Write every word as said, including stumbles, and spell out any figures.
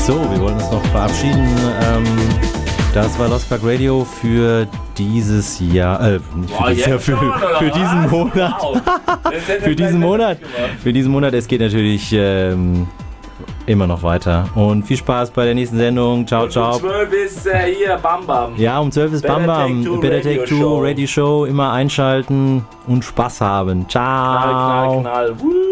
So, wir wollen uns noch verabschieden. Ähm, das war Lost Park Radio für dieses Jahr, äh, nicht für Boah, dieses Jahr, für, schon, für diesen was? Monat. Wow. für diesen Monat. Für diesen Monat. Es geht natürlich ähm, immer noch weiter. Und viel Spaß bei der nächsten Sendung. Ciao, Und ciao. Um zwölf ist äh, hier Bam Bam. Ja, um zwölf ist Better Bam Bam. Take Two Better Radio Take Two Show. Radio Show. Immer einschalten und Spaß haben. Ciao. Knall, knall, knall. Woo.